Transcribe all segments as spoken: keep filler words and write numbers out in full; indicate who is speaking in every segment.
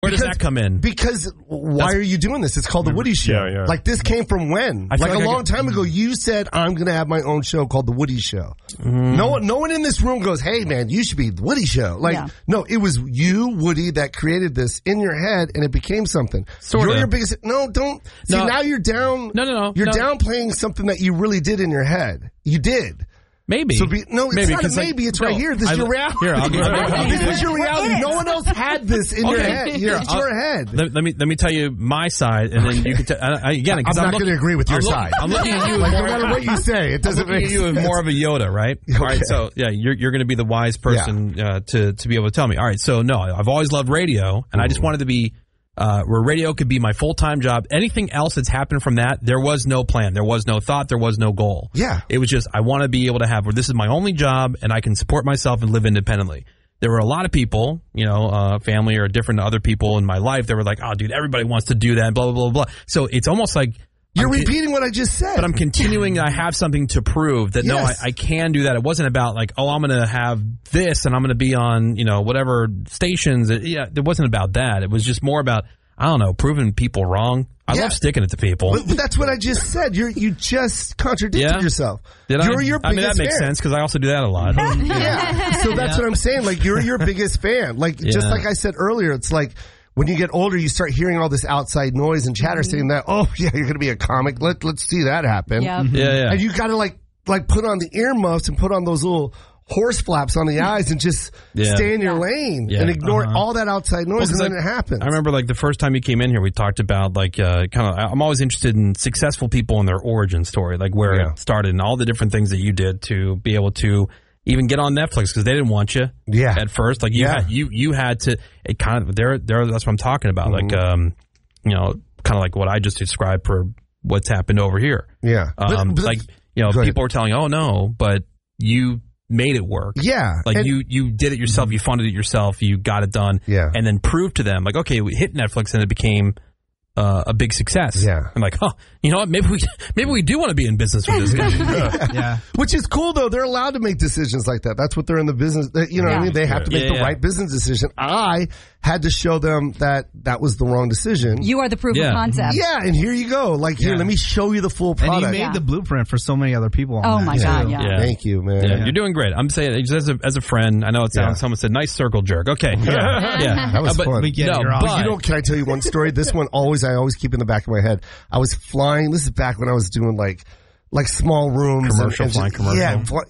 Speaker 1: Where
Speaker 2: because,
Speaker 1: does that come in?
Speaker 2: Because why
Speaker 1: That's,
Speaker 2: are you doing this? It's called The Woody Show.
Speaker 3: Yeah, yeah.
Speaker 2: Like, this came from when?
Speaker 1: I
Speaker 2: Like,
Speaker 1: like
Speaker 2: a
Speaker 1: I
Speaker 2: long
Speaker 1: get,
Speaker 2: time ago, you said, I'm going to have my own show called The Woody Show.
Speaker 1: Mm.
Speaker 2: No one, no one in this room goes, hey, man, you should be The Woody Show. Like,
Speaker 4: Yeah.
Speaker 2: no, it was you, Woody, that created this in your head, and it became something.
Speaker 1: Sorta.
Speaker 2: You're your biggest, no, don't, see,
Speaker 1: No.
Speaker 2: now you're down,
Speaker 1: No, no, no,
Speaker 2: you're
Speaker 1: no.
Speaker 2: downplaying something that you really did in your head. You did.
Speaker 1: Maybe.
Speaker 2: So be, no, it's
Speaker 1: maybe,
Speaker 2: not a
Speaker 1: 'cause, like,
Speaker 2: maybe. It's
Speaker 1: no,
Speaker 2: right here. This is
Speaker 1: I-
Speaker 2: your reality.
Speaker 1: Here, I'll, I'll,
Speaker 2: this is your reality. No one else had this in your
Speaker 1: Okay.
Speaker 2: head.
Speaker 1: Here,
Speaker 2: it's
Speaker 1: I'll-
Speaker 2: your head.
Speaker 1: Let, let me let me tell you my side, and then you can. T- I, again,
Speaker 2: I'm
Speaker 1: I'm
Speaker 2: not
Speaker 1: look-
Speaker 2: going to agree with your
Speaker 1: I'm look-
Speaker 2: side.
Speaker 1: I'm looking at you.
Speaker 2: Like,
Speaker 1: more,
Speaker 2: no matter what you say, it
Speaker 1: I'm
Speaker 2: doesn't
Speaker 1: looking
Speaker 2: make
Speaker 1: at you as
Speaker 2: sense.
Speaker 1: more of a Yoda, right? All right,
Speaker 2: Okay.
Speaker 1: so yeah, you're you're going to be the wise person uh, to to be able to tell me. All right, so no, I've always loved radio, and I just wanted to be uh, where radio could be my full time job. Anything else that's happened from that, there was no plan, there was no thought, there was no goal.
Speaker 2: Yeah.
Speaker 1: It was just I want to be able to have where this is my only job, and I can support myself and live independently. There were a lot of people, you know, uh, family or different other people in my life that were like, oh, dude, everybody wants to do that, blah, blah, blah, blah. So it's almost like
Speaker 2: You're
Speaker 1: I'm,
Speaker 2: repeating what I just said.
Speaker 1: but I'm continuing. I have something to prove that, no,
Speaker 2: Yes.
Speaker 1: I, I can do that. It wasn't about like, oh, I'm going to have this and I'm going to be on, you know, whatever stations. It, yeah, it wasn't about that. It was just more about, I don't know, proving people wrong. I
Speaker 2: Yeah.
Speaker 1: love sticking it to people.
Speaker 2: But, but that's what I just said. You're you just contradicted
Speaker 1: Yeah?
Speaker 2: yourself.
Speaker 1: Did
Speaker 2: you're
Speaker 1: I?
Speaker 2: your
Speaker 1: I mean,
Speaker 2: biggest
Speaker 1: that makes
Speaker 2: fan.
Speaker 1: sense because I also do that a lot.
Speaker 2: Yeah. So that's what I'm saying. Like, you're your biggest fan. Like, just
Speaker 1: Yeah.
Speaker 2: like I said earlier, it's like when you get older, you start hearing all this outside noise and chatter saying that, oh, yeah, you're going to be a comic. Let, let's see that happen.
Speaker 4: Yep.
Speaker 1: Yeah, yeah.
Speaker 2: And you got to, like, like put on the earmuffs and put on those little horse flaps on the eyes and just
Speaker 1: Yeah.
Speaker 2: stay in your lane
Speaker 1: Yeah.
Speaker 2: and ignore
Speaker 1: Uh-huh.
Speaker 2: all that outside noise,
Speaker 1: Well, 'cause,
Speaker 2: and then
Speaker 1: like,
Speaker 2: it happens.
Speaker 1: I remember like the first time you came in here, we talked about like uh, kind of. I'm always interested in successful people and their origin story, like where
Speaker 2: Yeah.
Speaker 1: it started and all the different things that you did to be able to even get on Netflix because they didn't want you.
Speaker 2: Yeah.
Speaker 1: At first, like you
Speaker 2: Yeah.
Speaker 1: had you you had to. It kind of there there. That's what I'm talking about.
Speaker 2: Mm-hmm.
Speaker 1: Like um, you know, kind of like what I just described for what's happened over here.
Speaker 2: Yeah.
Speaker 1: Um,
Speaker 2: But- but-
Speaker 1: like you know,
Speaker 2: Go ahead.
Speaker 1: people were telling, oh no, but you made it work.
Speaker 2: Yeah.
Speaker 1: Like
Speaker 2: And-
Speaker 1: you, you did it yourself. You funded it yourself. You got it done.
Speaker 2: Yeah.
Speaker 1: And then proved to them, like, okay, we hit Netflix and it became uh, a big success.
Speaker 2: Yeah.
Speaker 1: I'm like, oh, you know what? Maybe we, maybe we do want to be in business with this guy.
Speaker 5: Yeah.
Speaker 2: Which is cool, though. They're allowed to make decisions like that. That's what they're in the business. they- You know what I
Speaker 4: Yeah.
Speaker 2: mean? They have to make
Speaker 1: Yeah,
Speaker 2: the
Speaker 1: yeah.
Speaker 2: right business decision. I had to show them that that was the wrong decision.
Speaker 4: You are the proof
Speaker 1: Yeah.
Speaker 4: of concept.
Speaker 2: Yeah, and here you go. Like, here,
Speaker 5: Yeah.
Speaker 2: let me show you the full
Speaker 5: And
Speaker 2: product.
Speaker 5: you made
Speaker 4: Yeah.
Speaker 5: the blueprint for so many other people. On
Speaker 4: Oh
Speaker 5: that,
Speaker 4: my
Speaker 5: too.
Speaker 4: God, yeah.
Speaker 1: Yeah.
Speaker 2: Thank you, man.
Speaker 1: Yeah, you're doing great. I'm saying just as a as a friend. I know it sounds.
Speaker 2: Yeah.
Speaker 1: Someone said nice circle jerk. Okay, yeah, yeah.
Speaker 2: That was
Speaker 1: Uh, but,
Speaker 2: fun.
Speaker 5: We get
Speaker 1: no,
Speaker 5: it, you're on.
Speaker 1: but
Speaker 2: You know, can I tell you one story? This one always, I always keep in the back of my head. I was flying. This is back when I was doing like, like small rooms.
Speaker 1: Commercial,
Speaker 2: and, and
Speaker 1: flying
Speaker 2: just-
Speaker 1: commercial.
Speaker 2: Yeah. fl-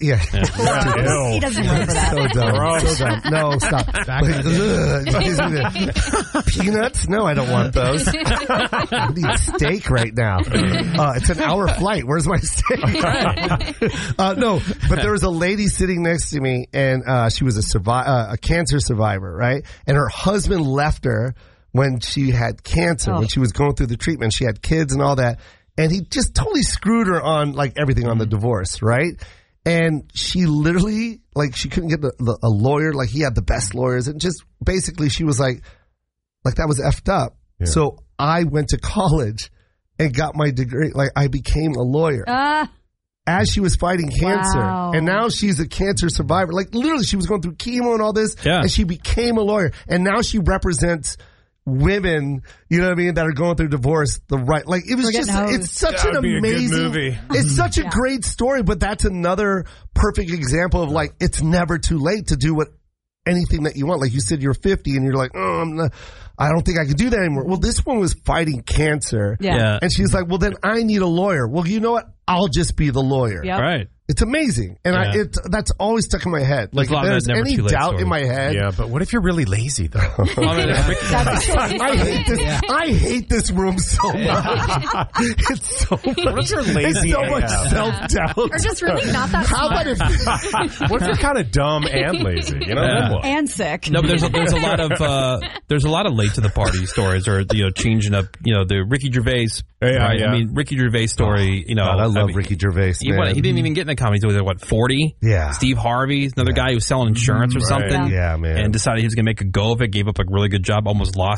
Speaker 2: Yeah.
Speaker 4: He doesn't remember that.
Speaker 2: So dumb. So dumb. No, stop. Peanuts? No, I don't want those. I need steak right now. Uh, it's an hour flight. Where's my steak? uh, no, but there was a lady sitting next to me, and uh, she was a survi- uh, a cancer survivor, right? And her husband left her when she had cancer,
Speaker 4: Oh.
Speaker 2: when she was going through the treatment. She had kids and all that. And he just totally screwed her on like everything on the divorce, right? And she literally, like, she couldn't get the, the, a lawyer. Like, he had the best lawyers. And just basically, she was like, like, that was effed up. So I went to college and got my degree. Like, I became a lawyer
Speaker 4: Ah,
Speaker 2: as she was fighting cancer.
Speaker 4: Wow.
Speaker 2: And now she's a cancer survivor. Like, literally, she was going through chemo and all this.
Speaker 1: Yeah.
Speaker 2: And she became a lawyer. And now she represents women, you know what I mean, that are going through divorce the right. Like, it was
Speaker 4: We're
Speaker 2: just,
Speaker 4: getting hosed.
Speaker 2: it's such
Speaker 3: That
Speaker 2: an
Speaker 3: would be a good
Speaker 2: amazing
Speaker 3: movie.
Speaker 2: It's such a
Speaker 4: Yeah.
Speaker 2: great story, but that's another perfect example of like, it's never too late to do what anything that you want. Like you said, you're fifty and you're like, oh, I'm not, I don't think I can do that anymore. Well, this one was fighting cancer.
Speaker 4: Yeah.
Speaker 1: yeah,
Speaker 2: And she's like, well, then I need a lawyer. Well, you know what? I'll just be the lawyer.
Speaker 4: Yep.
Speaker 1: right.
Speaker 2: It's amazing. And I,
Speaker 1: Yeah.
Speaker 2: it, that's always stuck in my head. Like,
Speaker 1: There's a lot
Speaker 2: if
Speaker 1: of
Speaker 2: there's
Speaker 1: that never
Speaker 2: any
Speaker 1: too late
Speaker 2: doubt
Speaker 1: stories.
Speaker 2: in my head.
Speaker 3: Yeah, but what if you're really lazy though?
Speaker 1: Well, I mean, Rick-
Speaker 2: I hate this. I hate this room so much. It's so much.
Speaker 3: What if you're lazy
Speaker 2: It's so
Speaker 3: A
Speaker 2: much
Speaker 3: F?
Speaker 2: self doubt.
Speaker 4: or just really not that
Speaker 2: How
Speaker 4: smart.
Speaker 2: about if
Speaker 3: What if you're kind of dumb and lazy? You know,
Speaker 1: Yeah.
Speaker 3: then what?
Speaker 4: and sick.
Speaker 1: No, but there's a, there's a lot of uh, there's a lot of late to the party stories, or you know, changing up, you know, the Ricky Gervais.
Speaker 3: Yeah,
Speaker 1: right?
Speaker 3: yeah.
Speaker 1: I mean, Ricky Gervais story. You know,
Speaker 2: God, I love
Speaker 1: mean,
Speaker 2: Ricky Gervais.
Speaker 1: He,
Speaker 2: man.
Speaker 1: what, he didn't even get in the comedy. He was like, what, forty?
Speaker 2: Yeah.
Speaker 1: Steve Harvey, another guy who was selling insurance or
Speaker 3: Right.
Speaker 1: something.
Speaker 2: Yeah, man.
Speaker 1: And decided he was going to make a go of it. Gave up a really good job. Almost lost his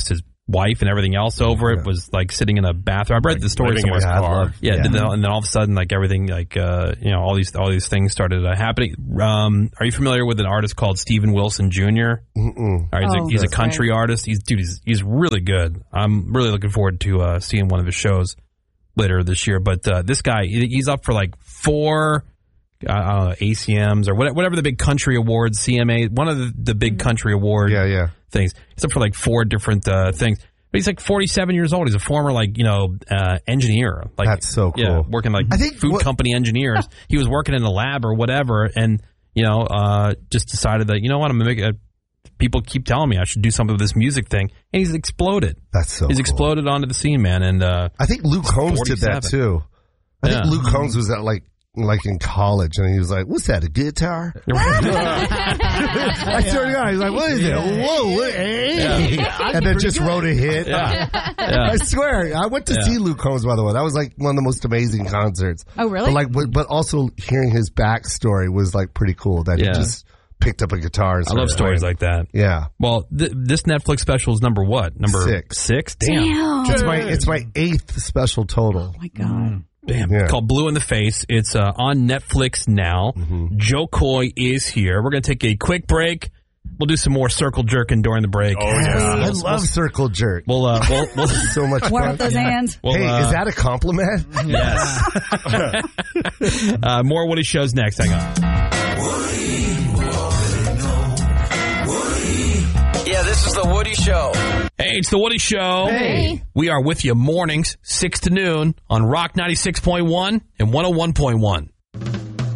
Speaker 1: wife and everything else over it, was like sitting in a bathroom. I read
Speaker 3: Like
Speaker 1: the story
Speaker 3: living in
Speaker 1: somewhere.
Speaker 3: his car.
Speaker 1: Yeah,
Speaker 5: Yeah.
Speaker 1: And, then, and then all of a sudden, like everything, like uh, you know, all these all these things started uh, happening. Um, are you familiar with an artist called Steven Wilson Junior?
Speaker 2: Mm-mm.
Speaker 1: All right, he's,
Speaker 4: Oh,
Speaker 1: a, he's a
Speaker 4: that's
Speaker 1: country
Speaker 4: right.
Speaker 1: artist. He's dude, he's, he's really good. I'm really looking forward to uh, seeing one of his shows later this year. But uh, this guy, he- he's up for like four uh, I don't know, A C Ms or whatever, whatever the big country awards, C M A, one of the, the big country award
Speaker 2: Yeah, yeah.
Speaker 1: things. He's up for like four different uh, things. But he's like forty-seven years old. He's a former like you know uh, engineer. Like
Speaker 2: That's so
Speaker 1: Yeah,
Speaker 2: cool.
Speaker 1: working like
Speaker 2: I think
Speaker 1: food
Speaker 2: what-
Speaker 1: company engineers. He was working in a lab or whatever, and you know uh, just decided that you know what I'm gonna make a. People keep telling me I should do something with this music thing, and he's exploded.
Speaker 2: That's so
Speaker 1: he's
Speaker 2: cool.
Speaker 1: exploded onto the scene, man. And uh,
Speaker 2: I think Luke Combs did that
Speaker 1: forty-seven.
Speaker 2: too. I
Speaker 1: Yeah.
Speaker 2: think Luke Combs was at like like in college, and he was like, "What's that? A guitar?" I swear to God, he's like, "What is it? Whoa!" What, hey. And then just wrote a hit.
Speaker 1: yeah,
Speaker 2: I
Speaker 1: yeah.
Speaker 2: swear, I went to
Speaker 1: Yeah.
Speaker 2: see Luke Combs. By the way, that was like one of the most amazing concerts.
Speaker 4: Oh, really?
Speaker 2: But like, but, but also hearing his backstory was like pretty cool. That
Speaker 1: Yeah.
Speaker 2: he just picked up a guitar. And
Speaker 1: I love
Speaker 2: started
Speaker 1: stories
Speaker 2: playing.
Speaker 1: like that.
Speaker 2: Yeah,
Speaker 1: Well, th- this Netflix special is number what? Number
Speaker 2: Six.
Speaker 1: Six? Damn.
Speaker 4: Damn.
Speaker 2: it's my it's my eighth special total.
Speaker 4: Oh my God.
Speaker 1: Damn.
Speaker 2: Yeah.
Speaker 1: It's called Blue in the Face. It's uh, on Netflix now. Joe Coy is here. We're going to take a quick break. We'll do some more circle jerking during the break.
Speaker 3: Oh, yeah.
Speaker 2: I love circle jerk.
Speaker 1: We'll, uh, we'll, we'll,
Speaker 2: So much
Speaker 4: Warm
Speaker 2: fun.
Speaker 4: up those hands.
Speaker 1: we'll,
Speaker 2: Hey,
Speaker 1: uh,
Speaker 2: is that a compliment?
Speaker 1: yes. uh, more Woody shows next. Hang on.
Speaker 6: Yeah, this is the Woody Show.
Speaker 1: Hey, it's the Woody Show.
Speaker 4: Hey.
Speaker 1: We are with you mornings, six to noon on Rock ninety-six point one and one oh one point one.